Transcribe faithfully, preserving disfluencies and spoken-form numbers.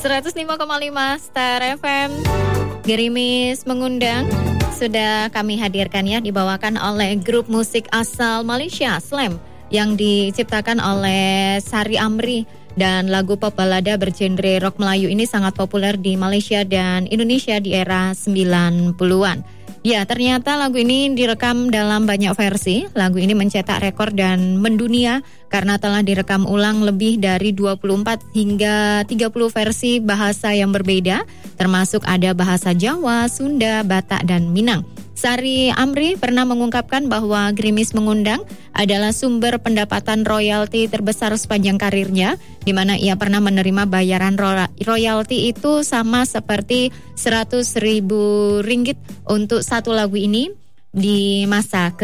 seratus lima koma lima Star F M. Gerimis Mengundang sudah kami hadirkan ya, dibawakan oleh grup musik asal Malaysia, Slam, yang diciptakan oleh Sari Amri. Dan lagu pop balada bergenre rock Melayu ini sangat populer di Malaysia dan Indonesia di era sembilan puluhan. Ya, ternyata lagu ini direkam dalam banyak versi. Lagu ini mencetak rekor dan mendunia karena telah direkam ulang lebih dari dua puluh empat hingga tiga puluh versi bahasa yang berbeda, termasuk ada bahasa Jawa, Sunda, Batak, dan Minang. Sari Amri pernah mengungkapkan bahwa Gerimis Mengundang adalah sumber pendapatan royalti terbesar sepanjang karirnya, di mana ia pernah menerima bayaran ro- royalti itu sama seperti seratus ribu ringgit untuk satu lagu ini di masa ke